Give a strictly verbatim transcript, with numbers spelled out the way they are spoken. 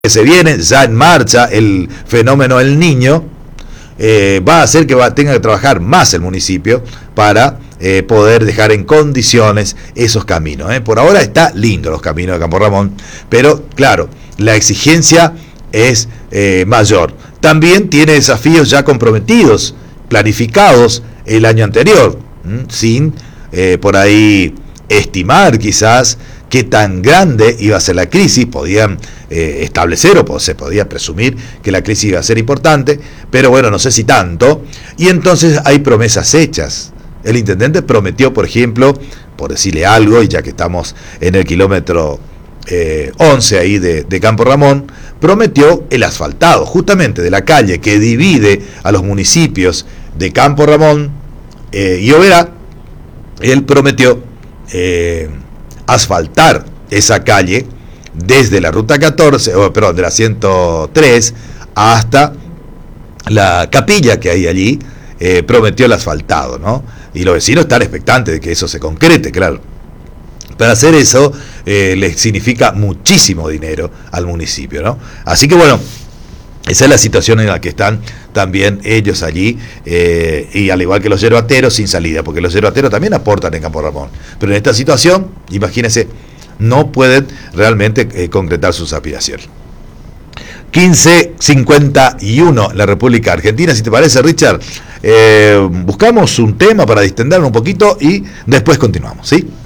que se viene ya en marcha el fenómeno El Niño, eh, va a hacer que va, tenga que trabajar más el municipio para eh, poder dejar en condiciones esos caminos. ¿eh? Por ahora está lindo los caminos de Campo Ramón, pero claro, la exigencia es eh, mayor. También tiene desafíos ya comprometidos, planificados el año anterior, ¿m? sin eh, por ahí estimar quizás qué tan grande iba a ser la crisis. Podían eh, establecer o se podía presumir que la crisis iba a ser importante, pero bueno, no sé si tanto. Y entonces hay promesas hechas. El intendente prometió, por ejemplo, por decirle algo, y ya que estamos en el kilómetro eh, once ahí de, de Campo Ramón, prometió el asfaltado, justamente de la calle que divide a los municipios de Campo Ramón eh, y Oberá. Él prometió eh, asfaltar esa calle desde la ruta catorce, o perdón, de la ciento tres hasta la capilla que hay allí. Eh, prometió el asfaltado, ¿no? Y los vecinos están expectantes de que eso se concrete, claro. Para hacer eso eh, les significa muchísimo dinero al municipio, ¿no? Así que bueno, esa es la situación en la que están también ellos allí, eh, y al igual que los yerbateros sin salida, porque los yerbateros también aportan en Campo Ramón, pero en esta situación, imagínense, no pueden realmente eh, concretar sus aspiraciones. quince cincuenta y uno la República Argentina. Si te parece, Richard, eh, buscamos un tema para distender un poquito y después continuamos, ¿sí?